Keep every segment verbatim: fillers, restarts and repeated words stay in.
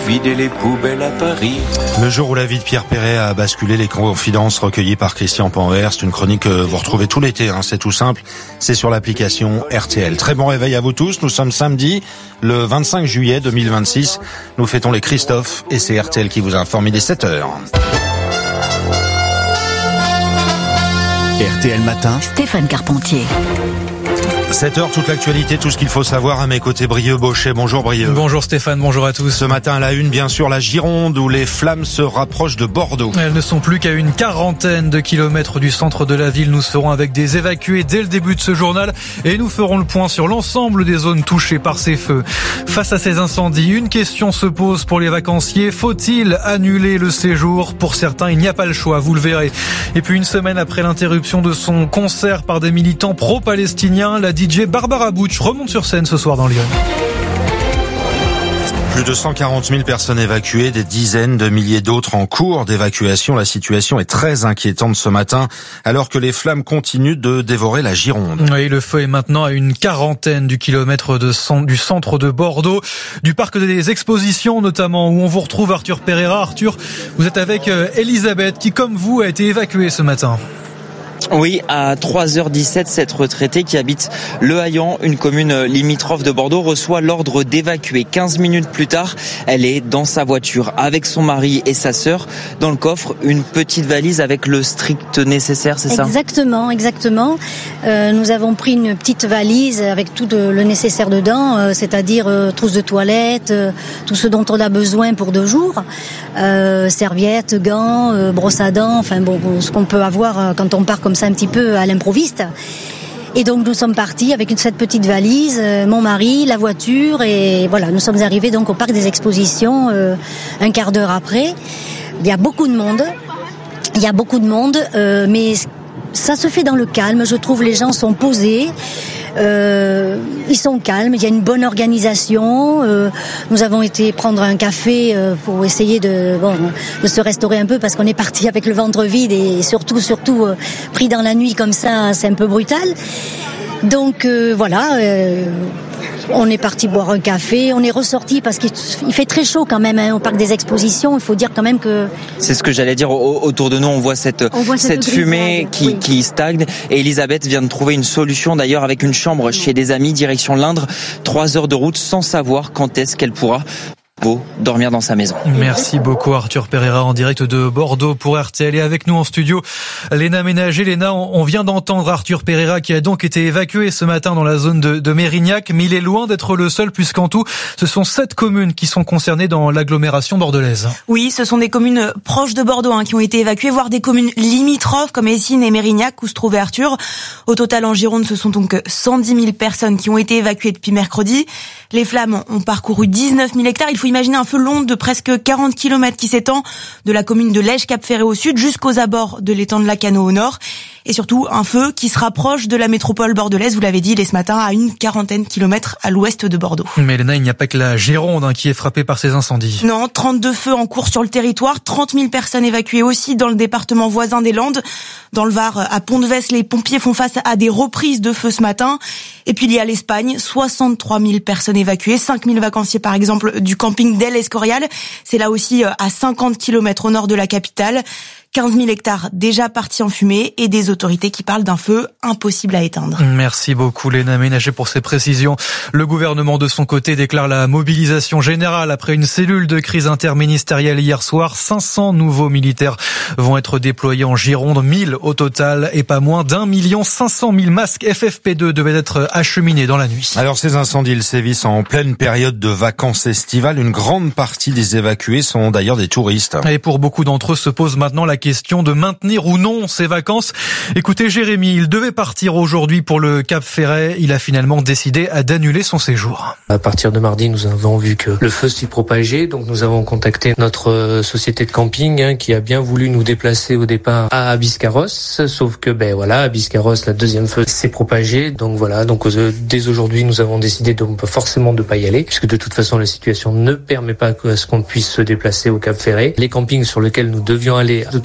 vider les poubelles à Paris. Le jour où la vie de Pierre Perret a basculé, les confidences recueillies par Christian Panvert. C'est une chronique que vous retrouvez tout l'été, hein, c'est tout simple. C'est sur l'application R T L. Très bon réveil à vous tous. Nous sommes samedi, le vingt-cinq juillet deux mille vingt-six. Nous fêtons les Christophe et c'est R T L qui vous informe. Il est sept heures. R T L Matin, Stéphane Carpentier. sept heures, toute l'actualité, tout ce qu'il faut savoir. À mes côtés, Brieux Bauchet. Bonjour Brieux. Bonjour Stéphane, bonjour à tous. Ce matin à la une, bien sûr, la Gironde où les flammes se rapprochent de Bordeaux. Elles ne sont plus qu'à une quarantaine de kilomètres du centre de la ville. Nous serons avec des évacués dès le début de ce journal et nous ferons le point sur l'ensemble des zones touchées par ces feux. Face à ces incendies, une question se pose pour les vacanciers. Faut-il annuler le séjour? Pour certains, il n'y a pas le choix, vous le verrez. Et puis une semaine après l'interruption de son concert par des militants pro-palestiniens, la D J Barbara Butch remonte sur scène ce soir dans Lyon. Plus de cent quarante mille personnes évacuées, des dizaines de milliers d'autres en cours d'évacuation. La situation est très inquiétante ce matin, alors que les flammes continuent de dévorer la Gironde. Oui, le feu est maintenant à une quarantaine du kilomètre de cent, du centre de Bordeaux, du parc des expositions notamment, où on vous retrouve Arthur Pereira. Arthur, vous êtes avec Elisabeth, qui comme vous a été évacuée ce matin. Oui, à trois heures dix-sept, cette retraitée qui habite Le Haillan, une commune limitrophe de Bordeaux, reçoit l'ordre d'évacuer. quinze minutes plus tard, elle est dans sa voiture avec son mari et sa sœur. Dans le coffre, une petite valise avec le strict nécessaire, c'est ça ? Exactement, exactement. Euh, nous avons pris une petite valise avec tout de, le nécessaire dedans, euh, c'est-à-dire euh, trousse de toilette, euh, tout ce dont on a besoin pour deux jours, euh, serviettes, gants, euh, brosse à dents, enfin bon, ce qu'on peut avoir euh, quand on part comme ça un petit peu à l'improviste. Et donc nous sommes partis avec une, cette petite valise, euh, mon mari, la voiture, et voilà, nous sommes arrivés donc au parc des expositions euh, un quart d'heure après. Il y a beaucoup de monde, il y a beaucoup de monde, euh, mais ça se fait dans le calme, je trouve. Les gens sont posés, euh, ils sont calmes, il y a une bonne organisation. Euh, nous avons été prendre un café euh, pour essayer de, bon, de se restaurer un peu parce qu'on est parti avec le ventre vide et surtout, surtout euh, pris dans la nuit comme ça, c'est un peu brutal. Donc euh, voilà, euh, on est parti boire un café, on est ressorti parce qu'il fait très chaud quand même hein, au parc des expositions. Il faut dire quand même que... C'est ce que j'allais dire, autour de nous on voit cette, on voit cette, cette fumée qui, oui. qui stagne. Et Elisabeth vient de trouver une solution d'ailleurs avec une chambre chez des amis, direction l'Indre. Trois heures de route sans savoir quand est-ce qu'elle pourra dormir dans sa maison. Merci beaucoup Arthur Pereira en direct de Bordeaux pour R T L. Et avec nous en studio, Léna Ménager. Léna, on vient d'entendre Arthur Pereira qui a donc été évacué ce matin dans la zone de, de Mérignac, mais il est loin d'être le seul puisqu'en tout, ce sont sept communes qui sont concernées dans l'agglomération bordelaise. Oui, ce sont des communes proches de Bordeaux hein, qui ont été évacuées, voire des communes limitrophes comme Essines et Mérignac où se trouvait Arthur. Au total en Gironde, ce sont donc cent dix mille personnes qui ont été évacuées depuis mercredi. Les flammes ont parcouru dix-neuf mille hectares. Il faut imaginer un feu long de presque quarante kilomètres qui s'étend de la commune de Lège-Cap-Ferré au sud jusqu'aux abords de l'étang de Lacanau au nord. Et surtout, un feu qui se rapproche de la métropole bordelaise, vous l'avez dit, il est ce matin à une quarantaine de kilomètres à l'ouest de Bordeaux. Mais Léna, il n'y a pas que la Gironde hein, qui est frappée par ces incendies. Non, trente-deux feux en cours sur le territoire, trente mille personnes évacuées aussi dans le département voisin des Landes. Dans le Var, à Pont-de-Vesse, les pompiers font face à des reprises de feu ce matin. Et puis il y a l'Espagne, soixante-trois mille personnes évacuées, cinq mille vacanciers par exemple du camping d'El Escorial. C'est là aussi à cinquante kilomètres au nord de la capitale. quinze mille hectares déjà partis en fumée et des autorités qui parlent d'un feu impossible à éteindre. Merci beaucoup Léna Ménager pour ces précisions. Le gouvernement de son côté déclare la mobilisation générale après une cellule de crise interministérielle hier soir. cinq cents nouveaux militaires vont être déployés en Gironde, mille au total et pas moins d'un million cinq cent mille masques F F P deux devaient être acheminés dans la nuit. Alors ces incendies, ils sévissent en pleine période de vacances estivales. Une grande partie des évacués sont d'ailleurs des touristes. Et pour beaucoup d'entre eux se pose maintenant la question de maintenir ou non ces vacances. Écoutez Jérémy, il devait partir aujourd'hui pour le Cap Ferret. Il a finalement décidé d'annuler son séjour. À partir de mardi, nous avons vu que le feu s'y propageait. Donc nous avons contacté notre société de camping hein, qui a bien voulu nous déplacer au départ à Biscarrosse. Sauf que ben voilà, à Biscarrosse, la deuxième feu s'est propagée. Donc voilà, donc euh, dès aujourd'hui, nous avons décidé de forcément de pas y aller, puisque de toute façon la situation ne permet pas à ce qu'on puisse se déplacer au Cap Ferret. Les campings sur lesquels nous devions aller, de toute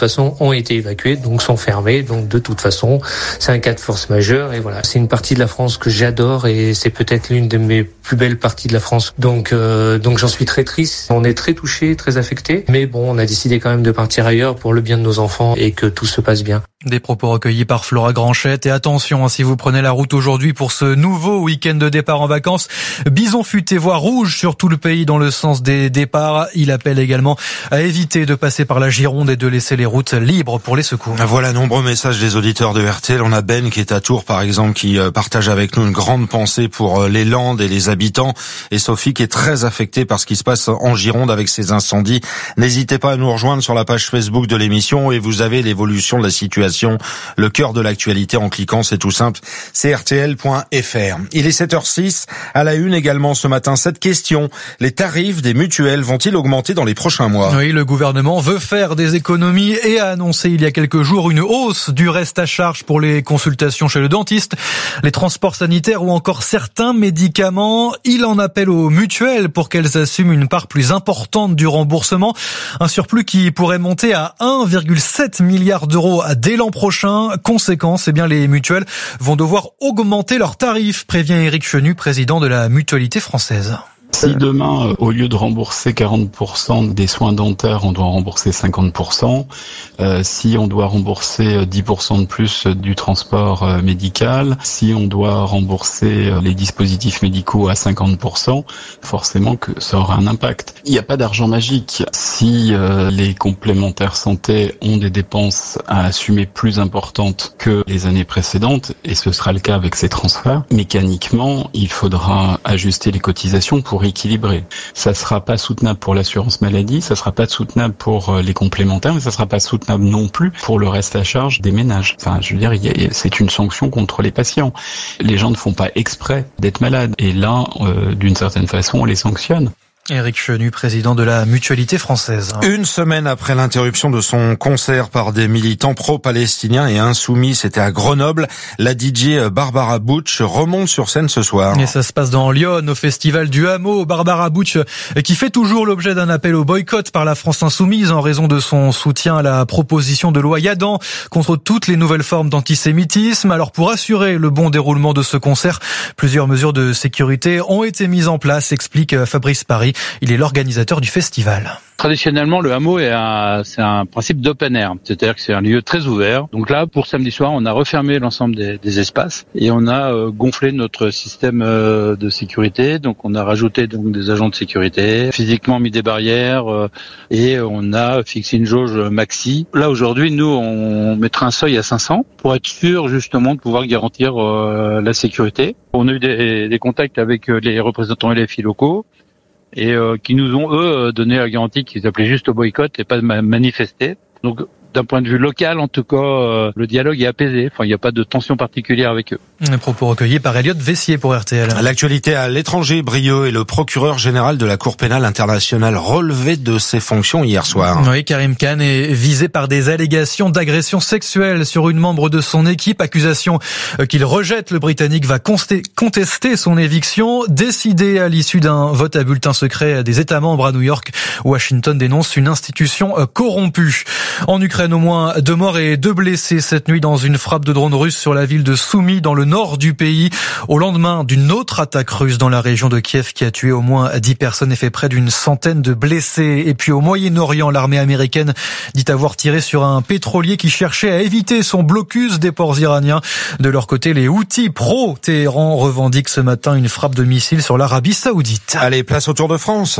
façon ont été évacués, donc sont fermés. Donc de toute façon, c'est un cas de force majeure et voilà. C'est une partie de la France que j'adore et c'est peut-être l'une de mes plus belles parties de la France. Donc euh, donc j'en suis très triste. On est très touchés, très affectés. Mais bon, on a décidé quand même de partir ailleurs pour le bien de nos enfants et que tout se passe bien. Des propos recueillis par Flora Granchette. Et attention, hein, si vous prenez la route aujourd'hui pour ce nouveau week-end de départ en vacances, bison futé voie rouge sur tout le pays dans le sens des départs. Il appelle également à éviter de passer par la Gironde et de laisser les routes libres pour les secours. Voilà, nombreux messages des auditeurs de R T L. On a Ben qui est à Tours, par exemple, qui partage avec nous une grande pensée pour les Landes et les habitants. Et Sophie qui est très affectée par ce qui se passe en Gironde avec ces incendies. N'hésitez pas à nous rejoindre sur la page Facebook de l'émission et vous avez l'évolution de la situation. Le cœur de l'actualité en cliquant, c'est tout simple, c'est R T L point F R. Il est sept heures six, à la une également ce matin, cette question, les tarifs des mutuelles vont-ils augmenter dans les prochains mois? Oui, le gouvernement veut faire des économies et a annoncé il y a quelques jours une hausse du reste à charge pour les consultations chez le dentiste, les transports sanitaires ou encore certains médicaments. Il en appelle aux mutuelles pour qu'elles assument une part plus importante du remboursement, un surplus qui pourrait monter à un virgule sept milliard d'euros dès l'an prochain. Conséquence, eh bien, les mutuelles vont devoir augmenter leurs tarifs, prévient Éric Chenu, président de la Mutualité française. Si demain, au lieu de rembourser quarante pour cent des soins dentaires, on doit rembourser cinquante pour cent, euh, si on doit rembourser dix pour cent de plus du transport euh, médical, si on doit rembourser euh, les dispositifs médicaux à cinquante pour cent, forcément que ça aura un impact. Il n'y a pas d'argent magique. Si euh, les complémentaires santé ont des dépenses à assumer plus importantes que les années précédentes, et ce sera le cas avec ces transferts, mécaniquement, il faudra ajuster les cotisations pour équilibrer. Ça sera pas soutenable pour l'assurance maladie, ça sera pas soutenable pour les complémentaires, mais ça sera pas soutenable non plus pour le reste à charge des ménages. Enfin, je veux dire, il y a, c'est une sanction contre les patients. Les gens ne font pas exprès d'être malades. Et là, euh, d'une certaine façon, on les sanctionne. Éric Chenu, président de la Mutualité française. Une semaine après l'interruption de son concert par des militants pro-palestiniens et insoumis, c'était à Grenoble, la D J Barbara Butch remonte sur scène ce soir. Et ça se passe dans Lyon, au festival du Hameau. Barbara Butch, qui fait toujours l'objet d'un appel au boycott par la France insoumise en raison de son soutien à la proposition de loi Yadan contre toutes les nouvelles formes d'antisémitisme. Alors pour assurer le bon déroulement de ce concert, plusieurs mesures de sécurité ont été mises en place, explique Fabrice Paris. Il est l'organisateur du festival. Traditionnellement, le hameau est un, c'est un principe d'open air, c'est-à-dire que c'est un lieu très ouvert. Donc là, pour samedi soir, on a refermé l'ensemble des, des espaces et on a euh, gonflé notre système euh, de sécurité. Donc on a rajouté donc des agents de sécurité, physiquement mis des barrières euh, et on a fixé une jauge maxi. Là aujourd'hui, nous, on mettra un seuil à cinq cents pour être sûr justement de pouvoir garantir euh, la sécurité. On a eu des, des contacts avec les représentants L F I locaux. Et euh, qui nous ont, eux, donné la garantie qu'ils appelaient juste au boycott et pas de manifester. Donc, d'un point de vue local, en tout cas, euh, le dialogue est apaisé. Enfin, il n'y a pas de tension particulière avec eux. Un propos recueillis par Elliot Vessier pour R T L. L'actualité à l'étranger, Brieuc et le procureur général de la Cour pénale internationale relevé de ses fonctions hier soir. Oui, Karim Khan est visé par des allégations d'agression sexuelle sur une membre de son équipe. Accusation qu'il rejette. Le Britannique va contester son éviction. Décidé à l'issue d'un vote à bulletin secret des États membres à New York, Washington dénonce une institution corrompue. En Ukraine, au moins deux morts et deux blessés cette nuit dans une frappe de drone russe sur la ville de Soumy dans le nord du pays, au lendemain d'une autre attaque russe dans la région de Kiev qui a tué au moins dix personnes et fait près d'une centaine de blessés. Et puis au Moyen-Orient, l'armée américaine dit avoir tiré sur un pétrolier qui cherchait à éviter son blocus des ports iraniens. De leur côté, les Houthis pro-Téhéran revendiquent ce matin une frappe de missile sur l'Arabie Saoudite. Allez, place au Tour de France.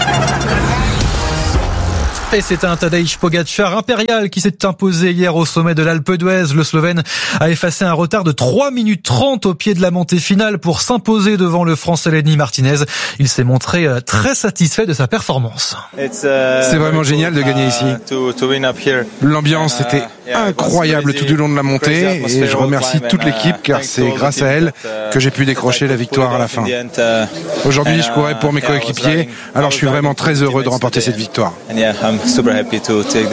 Et c'est un Tadej Pogačar impérial qui s'est imposé hier au sommet de l'Alpe d'Huez. Le Slovène a effacé un retard de trois minutes trente au pied de la montée finale pour s'imposer devant le Français Lenny Martinez. Il s'est montré très satisfait de sa performance. C'est vraiment génial de gagner ici. L'ambiance était incroyable tout du long de la montée et je remercie toute l'équipe car c'est grâce à elle que j'ai pu décrocher la victoire à la fin. Aujourd'hui, je courais pour mes coéquipiers, alors je suis vraiment très heureux de remporter cette victoire.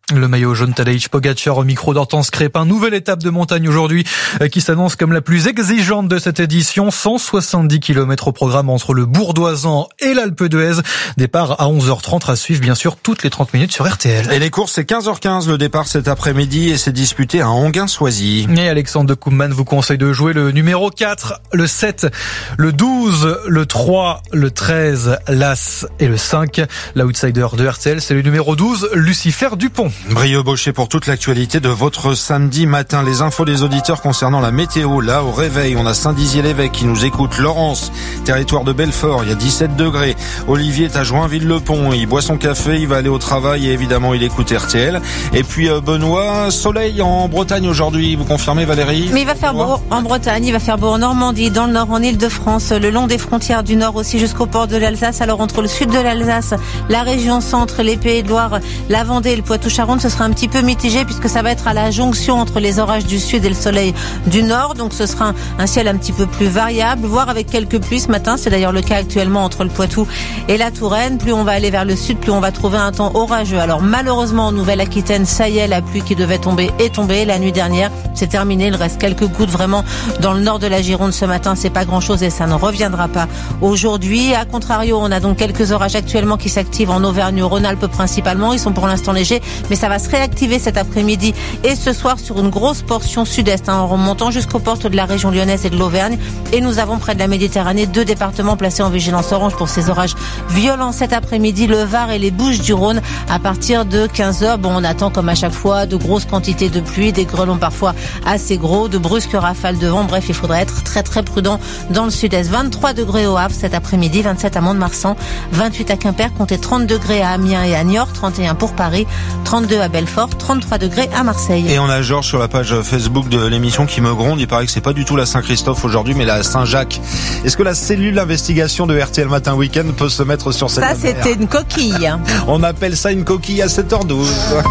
Le maillot jaune Tadej Pogačar au micro d'Hortense Crépin. Nouvelle étape de montagne aujourd'hui qui s'annonce comme la plus exigeante de cette édition. cent soixante-dix kilomètres au programme entre le Bourdoisan et l'Alpe d'Huez. Départ à onze heures trente à suivre bien sûr toutes les trente minutes sur R T L. Et les courses, c'est quinze heures quinze le départ cet après-midi et c'est disputé à Enghien-Soisy. Et Alexandre de Koopman vous conseille de jouer le numéro quatre, le sept, le douze, le trois, le treize, l'As et le cinq. L'outsider de R T L, c'est le numéro douze, Lucifer Dupont. Brieux Baucher pour toute l'actualité de votre samedi matin. Les infos des auditeurs concernant la météo. Là, au réveil, on a Saint-Dizier-l'Évêque qui nous écoute. Laurence, territoire de Belfort, il y a dix-sept degrés. Olivier est à Joinville-le-Pont. Il boit son café, il va aller au travail et évidemment, il écoute R T L. Et puis, euh, Benoît, soleil en Bretagne aujourd'hui. Vous confirmez, Valérie? Mais il va faire beau en Bretagne, il va faire beau en Normandie, dans le nord, en Île-de-France, le long des frontières du nord aussi jusqu'au port de l'Alsace. Alors, entre le sud de l'Alsace, la région centre, les Pays de Loire, la Vendée et le Poitou-Charentes, ce sera un petit peu mitigé puisque ça va être à la jonction entre les orages du sud et le soleil du nord. Donc ce sera un, un ciel un petit peu plus variable, voire avec quelques pluies ce matin. C'est d'ailleurs le cas actuellement entre le Poitou et la Touraine. Plus on va aller vers le sud, plus on va trouver un temps orageux. Alors malheureusement en Nouvelle-Aquitaine, ça y est, la pluie qui devait tomber est tombée. La nuit dernière, c'est terminé. Il reste quelques gouttes vraiment dans le nord de la Gironde ce matin. C'est pas grand-chose et ça ne reviendra pas aujourd'hui. A contrario, on a donc quelques orages actuellement qui s'activent en Auvergne-Rhône-Alpes principalement. Ils sont pour l'instant légers, mais ça va se réactiver cet après-midi et ce soir sur une grosse portion sud-est, hein, en remontant jusqu'aux portes de la région lyonnaise et de l'Auvergne. Et nous avons près de la Méditerranée deux départements placés en vigilance orange pour ces orages violents cet après-midi, le Var et les Bouches-du-Rhône à partir de quinze heures. Bon, on attend comme à chaque fois de grosses quantités de pluie, des grêlons parfois assez gros, de brusques rafales de vent. Bref, il faudra être très très prudent dans le sud-est. vingt-trois degrés au Havre cet après-midi, vingt-sept à Mont-de-Marsan, vingt-huit à Quimper, comptez trente degrés à Amiens et à Niort, trente et un pour Paris, trente-deux à Belfort, trente-trois degrés à Marseille. Et on a Georges sur la page Facebook de l'émission qui me gronde. Il paraît que c'est pas du tout la Saint-Christophe aujourd'hui, mais la Saint-Jacques. Est-ce que la cellule d'investigation de R T L Matin Week-end peut se mettre sur cette Ça, affaire? c'était une coquille. On appelle ça une coquille à sept heures douze.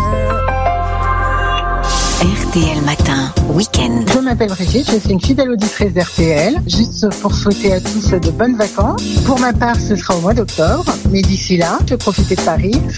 R T L Matin Week-end. Je m'appelle Brigitte, je suis une fidèle auditrice d'R T L. Juste pour souhaiter à tous de bonnes vacances. Pour ma part, ce sera au mois d'octobre. Mais d'ici là, je vais profiter de Paris.